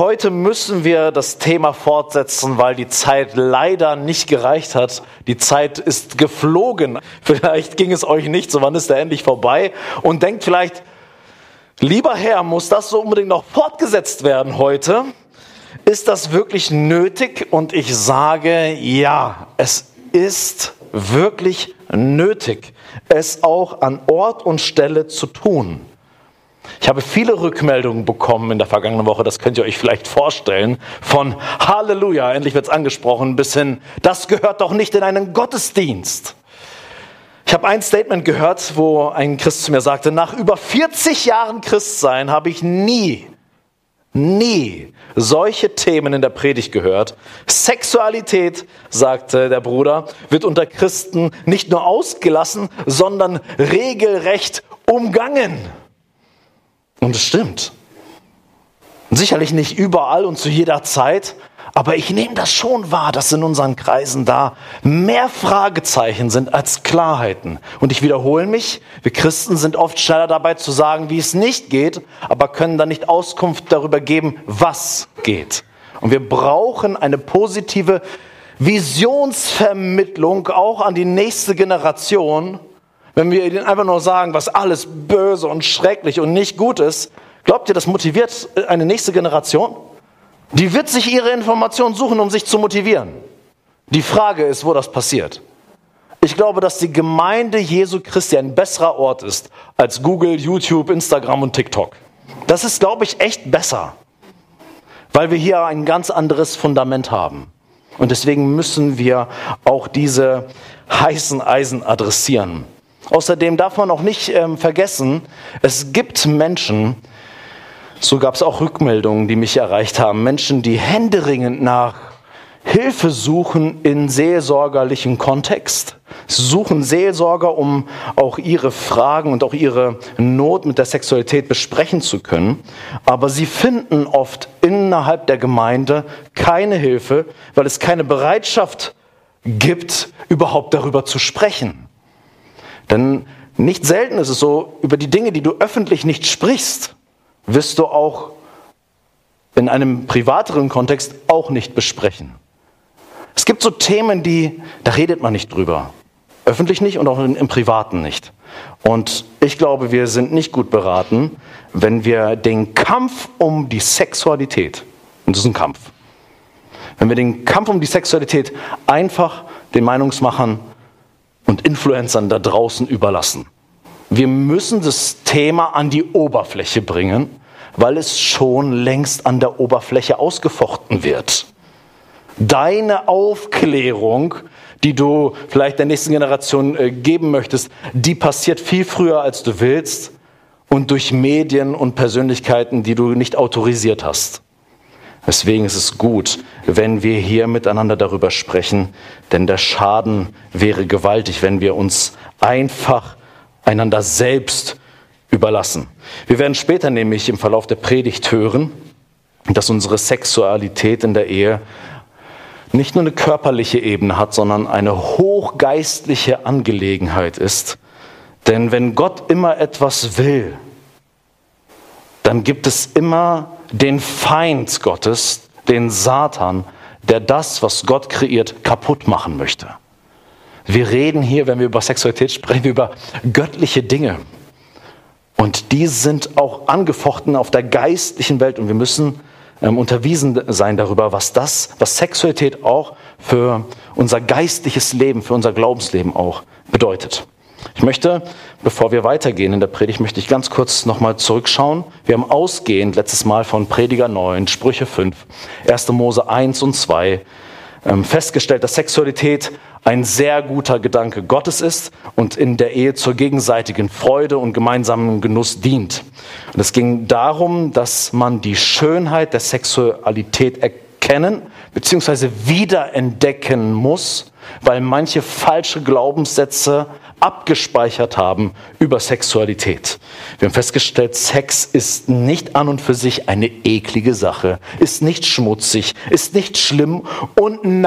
Heute müssen wir das Thema fortsetzen, weil die Zeit leider nicht gereicht hat. Die Zeit ist geflogen. Vielleicht ging es euch nicht so, wann ist der endlich vorbei? Und denkt vielleicht, lieber Herr, muss das so unbedingt noch fortgesetzt werden heute? Ist das wirklich nötig? Und ich sage, ja, es ist wirklich nötig, es auch an Ort und Stelle zu tun. Ich habe viele Rückmeldungen bekommen in der vergangenen Woche, das könnt ihr euch vielleicht vorstellen, von Halleluja, endlich wird es angesprochen, bis hin, das gehört doch nicht in einen Gottesdienst. Ich habe ein Statement gehört, wo ein Christ zu mir sagte, nach über 40 Jahren Christsein habe ich nie solche Themen in der Predigt gehört. Sexualität, sagte der Bruder, wird unter Christen nicht nur ausgelassen, sondern regelrecht umgangen. Und es stimmt. Sicherlich nicht überall und zu jeder Zeit, aber ich nehme das schon wahr, dass in unseren Kreisen da mehr Fragezeichen sind als Klarheiten. Und ich wiederhole mich, wir Christen sind oft schneller dabei zu sagen, wie es nicht geht, aber können dann nicht Auskunft darüber geben, was geht. Und wir brauchen eine positive Visionsvermittlung auch an die nächste Generation. Wenn wir ihnen einfach nur sagen, was alles böse und schrecklich und nicht gut ist, glaubt ihr, das motiviert eine nächste Generation? Die wird sich ihre Informationen suchen, um sich zu motivieren. Die Frage ist, wo das passiert. Ich glaube, dass die Gemeinde Jesu Christi ein besserer Ort ist als Google, YouTube, Instagram und TikTok. Das ist, glaube ich, echt besser, weil wir hier ein ganz anderes Fundament haben. Und deswegen müssen wir auch diese heißen Eisen adressieren. Außerdem darf man auch nicht vergessen, es gibt Menschen, so gab es auch Rückmeldungen, die mich erreicht haben, Menschen, die händeringend nach Hilfe suchen in seelsorgerlichen Kontext, suchen Seelsorger, um auch ihre Fragen und auch ihre Not mit der Sexualität besprechen zu können. Aber sie finden oft innerhalb der Gemeinde keine Hilfe, weil es keine Bereitschaft gibt, überhaupt darüber zu sprechen. Denn nicht selten ist es so, über die Dinge, die du öffentlich nicht sprichst, wirst du auch in einem privateren Kontext auch nicht besprechen. Es gibt so Themen, da redet man nicht drüber. Öffentlich nicht und auch im Privaten nicht. Und ich glaube, wir sind nicht gut beraten, wenn wir den Kampf um die Sexualität, und das ist ein Kampf, wenn wir den Kampf um die Sexualität einfach den Meinungsmachern und Influencern da draußen überlassen. Wir müssen das Thema an die Oberfläche bringen, weil es schon längst an der Oberfläche ausgefochten wird. Deine Aufklärung, die du vielleicht der nächsten Generation geben möchtest, die passiert viel früher, als du willst und durch Medien und Persönlichkeiten, die du nicht autorisiert hast. Deswegen ist es gut, wenn wir hier miteinander darüber sprechen, denn der Schaden wäre gewaltig, wenn wir uns einfach einander selbst überlassen. Wir werden später nämlich im Verlauf der Predigt hören, dass unsere Sexualität in der Ehe nicht nur eine körperliche Ebene hat, sondern eine hochgeistliche Angelegenheit ist. Denn wenn Gott immer etwas will, dann gibt es immer den Feind Gottes, den Satan, der das, was Gott kreiert, kaputt machen möchte. Wir reden hier, wenn wir über Sexualität sprechen, über göttliche Dinge. Und die sind auch angefochten auf der geistlichen Welt. Und wir müssen unterwiesen sein darüber, was Sexualität auch für unser geistliches Leben, für unser Glaubensleben auch bedeutet. Ich möchte, bevor wir weitergehen in der Predigt, möchte ich ganz kurz nochmal zurückschauen. Wir haben ausgehend letztes Mal von Prediger 9, Sprüche 5, 1. Mose 1 und 2 festgestellt, dass Sexualität ein sehr guter Gedanke Gottes ist und in der Ehe zur gegenseitigen Freude und gemeinsamen Genuss dient. Und es ging darum, dass man die Schönheit der Sexualität erkennen bzw. wiederentdecken muss, weil manche falsche Glaubenssätze abgespeichert haben über Sexualität. Wir haben festgestellt, Sex ist nicht an und für sich eine eklige Sache, ist nicht schmutzig, ist nicht schlimm und